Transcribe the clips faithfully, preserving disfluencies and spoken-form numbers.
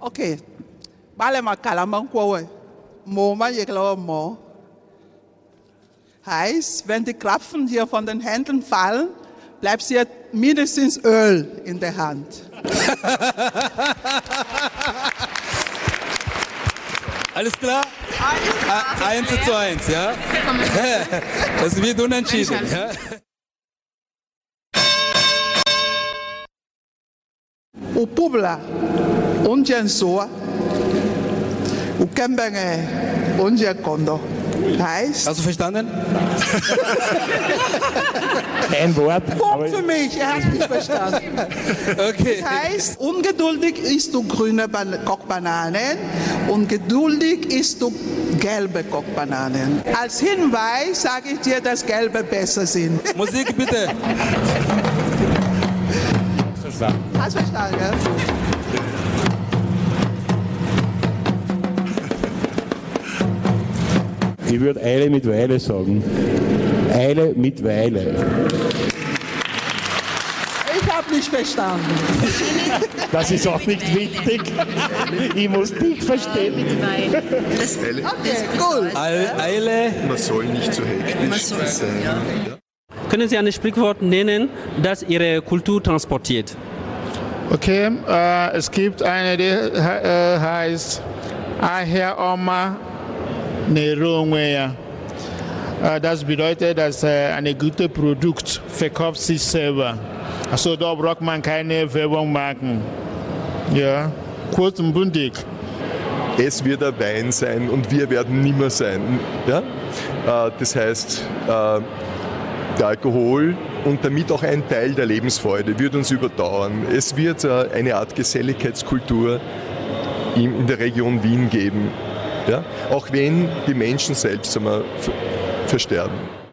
Okay. Bale Makalamankoe. Moma Jeklo Mo. Heißt, wenn die Krapfen dir von den Händen fallen, bleibt dir mindestens Öl in der Hand. Alles klar? Eins zu eins, ja? Das wird unentschieden. Ja? O Publa, unjen soa, o Kembenge, unjen Kondo. Heißt. Hast du verstanden? Kein Wort. Punkt für mich, er hat mich verstanden. Okay. Das heißt, ungeduldig isst du grüne Ban- Kochbananen und geduldig isst du gelbe Kochbananen. Als Hinweis sage ich dir, dass gelbe besser sind. Musik bitte. Verstanden. Hast du verstanden, ja? Ich würde Eile mit Weile sagen. Eile mit Weile. Ich habe nicht verstanden. Das ist auch nicht wichtig. Ich muss dich verstehen. Das, Okay, cool. Eile. Man soll nicht so hektisch sein. ja. Können Sie ein Sprichwort nennen, das Ihre Kultur transportiert? Okay, äh, es gibt eine, die äh, heißt Ahia Oma Nerongwea. Äh, das bedeutet, dass äh, ein gutes Produkt verkauft sich selber. Also da braucht man keine Werbung machen. Ja, kurz und bündig. Es wird ein Wein sein und wir werden nimmer sein. Ja? Äh, das heißt, äh, der Alkohol und damit auch ein Teil der Lebensfreude wird uns überdauern. Es wird äh, eine Art Geselligkeitskultur in, in der Region Wien geben. Ja? Auch wenn die Menschen selbst einmal ver- versterben.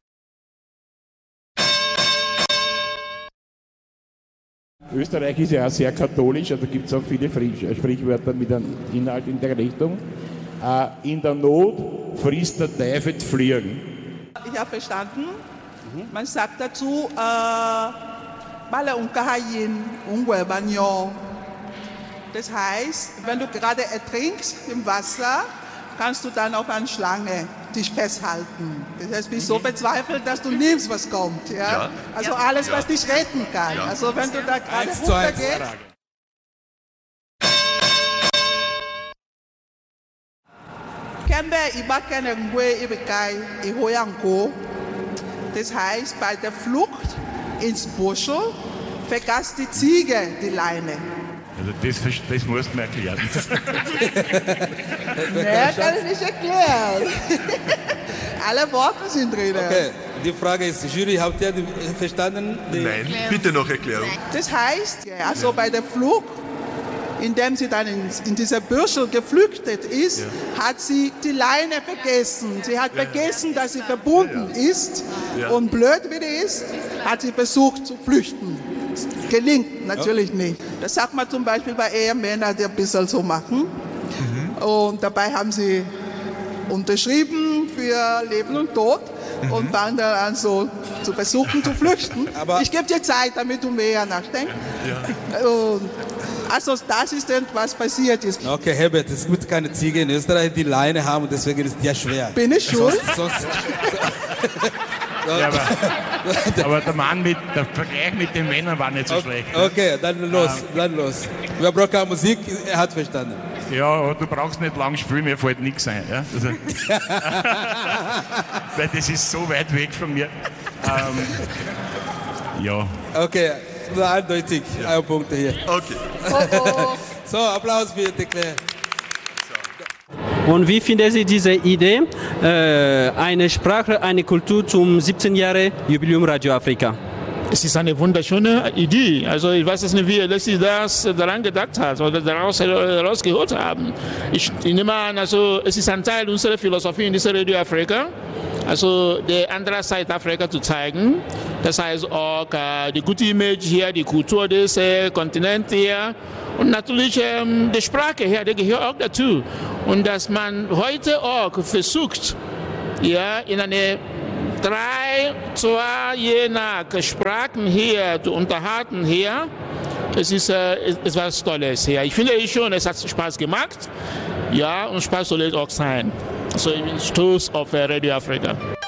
Österreich ist ja auch sehr katholisch, also gibt es auch viele Fri- Sprichwörter mit einem Inhalt in der Richtung. Äh, in der Not frisst der Teufel die Fliegen. Ich habe verstanden. Man sagt dazu, Bale Unkahayin, Ungwe Banyo. Das heißt, wenn du gerade ertrinkst im Wasser, kannst du dann auf eine Schlange dich festhalten. Das heißt, bist so verzweifelt, dass du nimmst, was kommt. Ja? Ja. Also alles, was dich retten kann. Ja. Also wenn du da gerade Eins zu eins. runtergehst. Kembe ibakene ngwe ibekai ihoyanko. Das heißt, bei der Flucht ins Buschel vergaß die Ziege die Leine. Also das, das musst du mir erklären. Mehr kann ich nicht erklären. Alle Worte sind drin. Okay, die Frage ist, Jury, habt ihr die- verstanden? Die Nein, bitte noch Erklärung. Das heißt, ja, also bei der Flucht, indem sie dann in, in dieser Büschel geflüchtet ist, Ja. hat sie die Leine vergessen. Sie hat vergessen, dass sie verbunden ist. Ja. Und blöd wie die ist, hat sie versucht zu flüchten. Es gelingt natürlich nicht. Das sagt man zum Beispiel bei Ehemännern, die ein bisschen so machen. Und dabei haben sie unterschrieben für Leben und Tod und fangen dann an so zu versuchen zu flüchten. Aber- ich gebe dir Zeit, damit du mehr nachdenkst. Und also das ist etwas passiert ist. Okay, Herbert, es gibt keine Ziege in Österreich, die Leine haben und deswegen ist es ja schwer. Bin ich schuld? Sonst, Ja, aber, aber der Mann mit, der Vergleich mit den Männern war nicht so schlecht. okay, dann los, dann los. Wir brauchen keine Musik, er hat verstanden. Ja, aber du brauchst nicht lang spielen, mir fällt nichts ein. Ja? Also, weil das ist so weit weg von mir. Ähm, ja. Okay, nur eindeutig, ein Punkt hier. Okay. So, Applaus für die Claire. Und wie finden Sie diese Idee, äh, eine Sprache, eine Kultur zum siebzehn Jahre Jubiläum Radio Afrika? Es ist eine wunderschöne Idee. Also ich weiß jetzt nicht, wie Leslie das daran gedacht hat oder daraus herausgeholt haben. Ich, ich nehme an, also es ist ein Teil unserer Philosophie in dieser Radio Afrika, also die andere Seite Afrika zu zeigen. Das heißt auch äh, die gute Image hier, die Kultur des äh, Kontinents hier und natürlich ähm, die Sprache hier, die gehört auch dazu. Und dass man heute auch versucht, ja, in eine drei, zwei je nach Sprachen hier zu unterhalten hier es, ist, äh, es, es war was Tolles. Ja. Ich finde schon, es hat Spaß gemacht. Ja, und Spaß soll es auch sein. Also ich bin stolz auf Radio Afrika.